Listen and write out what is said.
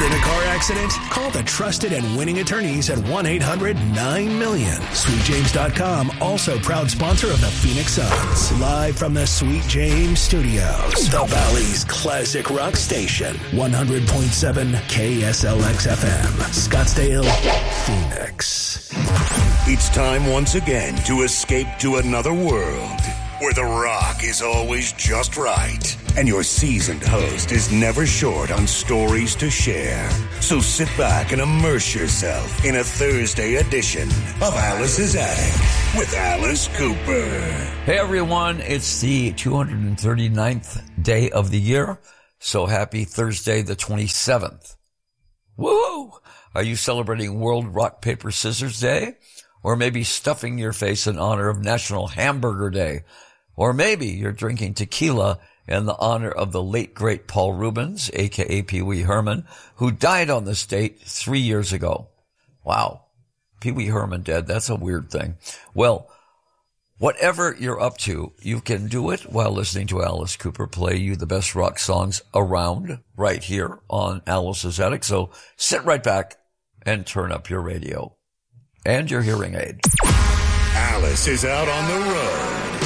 in a car accident? Call the trusted and winning attorneys at 1-800-9-MILLION. SweetJames.com, also proud sponsor of the Phoenix Suns. Live from the Sweet James Studios, the Valley's classic rock station. 100.7 KSLX FM, Scottsdale, Phoenix. It's time once again to escape to another world where the rock is always just right and your seasoned host is never short on stories to share. So sit back and immerse yourself in a Thursday edition of Alice's Attic with Alice Cooper. Hey everyone, it's the 239th day of the year, so happy Thursday the 27th. Woo! Are you celebrating World Rock Paper Scissors Day? Or maybe stuffing your face in honor of National Hamburger Day? Or maybe you're drinking tequila in the honor of the late great Paul Rubens, aka Pee Wee Herman, who died on this date 3 years ago. Wow. Pee Wee Herman dead. That's a weird thing. Well, whatever you're up to, you can do it while listening to Alice Cooper play you the best rock songs around right here on Alice's Attic. So sit right back and turn up your radio and your hearing aid. Alice is out on the road.